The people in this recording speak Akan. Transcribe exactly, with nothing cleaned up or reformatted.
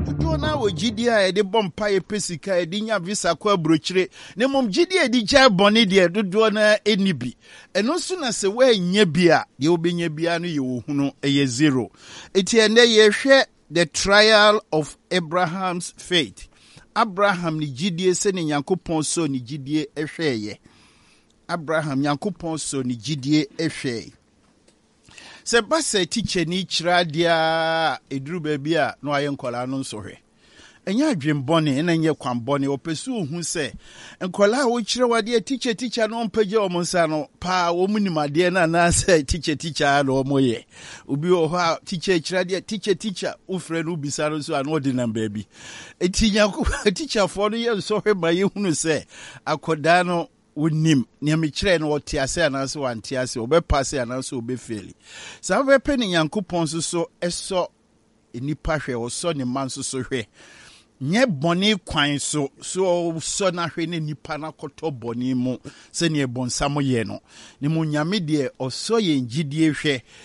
Dona wo gidia e de bompa e pesika e de nya visa kwa brochire ne mom gidia di gya boni de dodo na enibi eno so na se we nya bia de obenya bia no ye ohunu e zero eti ene ye hwe the trial of Abraham's faith. Abraham ni gidie se ne Nyankopon so ni gidie ehweye. Abraham Nyankopon so ni gidie ehweye. Se ba se teacher ni kira dia eduru ba bia no aye nkola no nso hwe. Enya adwembone ena nye kwambone opesu ohu se nkola wo kire wade teacher teacher no mpaje omonsa no pa wo munimade na na se teacher teacher no omoye. Obi o ha teacher kira dia teacher teacher ufre no bisa no so ano de namba bi. Eti nyanko teacher fo no ye so hwe ma ye hunu se akoda no wonim ne amekire no wotiase ananse wantiase obepase ananse obefeli sa bepe ne Nyankopon so so eso enipa hwe oso ne man so so hwe nye boni kwan so so so na hwe ne nipa na koto boni mu se ne bonsam ye no ne mu nyame de oso ye ngidie hwe